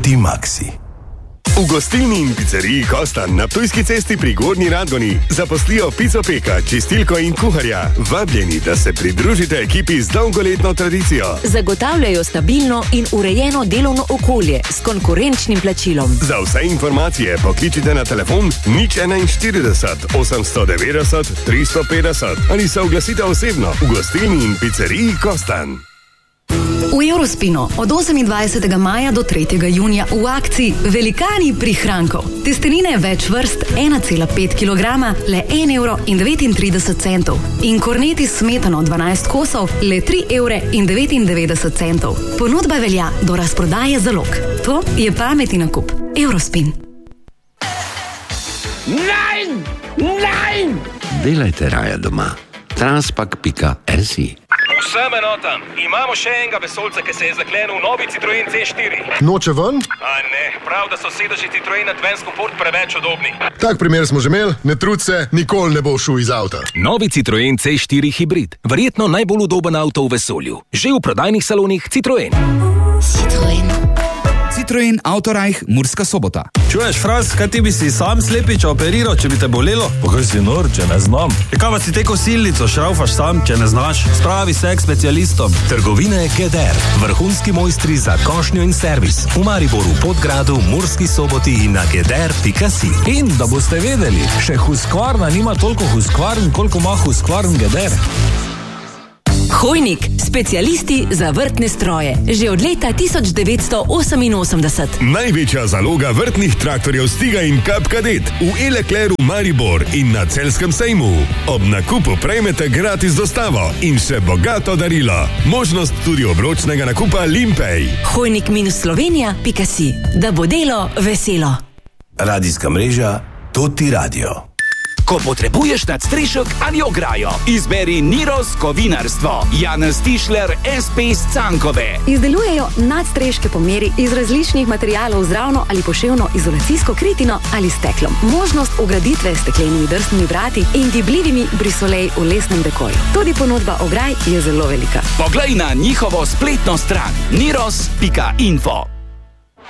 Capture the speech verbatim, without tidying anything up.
Multi Maxi. V gostilni in pizzeriji Kostan na Ptujski cesti pri Gornji Radgoni zaposlijo picopeka, čistilko in kuharja. Vabljeni, da se pridružite ekipi z dolgoletno tradicijo. Zagotavljajo stabilno in urejeno delovno okolje s konkurenčnim plačilom. Za vse informacije pokličite na telefon nič enainštirideset osemsto devetdeset tristo petdeset ali se oglasite osebno v gostilni in pizzeriji Kostan. V Eurospinu od osemindvajsetega maja do tretjega junija v akciji Velikani prihrankov. Testenine več vrst ena cela pet kilograma, le en evro in devetintrideset centov. In korneti s smetano dvanajst kosov, le tri evre in devetindevetdeset centov. Ponudba velja do razprodaje zalog. To je pametni nakup. Eurospin. Nein! Nein! Delajte raje doma. Transpak pika si. Vsem enotam, imamo še enega vesolca, ki se je zaklenil v novi Citroen C štiri. Noče ven? A ne, prav, da so sedeži Citroen Advance Comfort preveč udobni. Tak primer smo že imeli, ne trud se, nikoli ne bo šel iz avta. Novi Citroen C štiri hibrid, verjetno najbolj udoben avto v vesolju. Že v prodajnih salonih Citroen. Citroen. Citroen Autorajh, Murska Sobota. Čuješ, Fras, kaj ti bi si sam slepiča operiral, če bi te bolelo? Pa kaj si nor, če ne znam? E kaj pa si te kosilnico šraufaš sam, če ne znaš? Spravi se k specialistom. Trgovine Geder, vrhunski mojstri za košnjo in servis. V Mariboru, Podgradu, Murski Soboti in na geder pika si. In da boste vedeli, še Husqvarna nima toliko Husqvarn, koliko ima Husqvarn Geder. Hojnik, specialisti za vrtne stroje. Že od leta tisoč devetsto oseminosemdeset. Največja zaloga vrtnih traktorjev Stiga in Kap Kadet v E-Leclercu Maribor in na Celjskem sejmu. Ob nakupu prejmete gratis dostavo in še bogato darilo. Možnost tudi obročnega nakupa Limpej. Hojnik minus Slovenija pika si. Da bo delo veselo. Radijska mreža Toti Radio. Ko potrebuješ nadstrešek ali ograjo, izberi Niros Kovinarstvo. Janez Tišler, es pe iz Cankove. Izdelujejo nadstreške po meri iz različnih materialov z ravno ali poševno izolacijsko kritino ali steklom. Možnost ugraditve s steklenimi drsnimi vrati in gibljivimi brisolej v lesnem dekoju. Tudi ponudba ograj je zelo velika. Poglej na njihovo spletno stran niros pika info.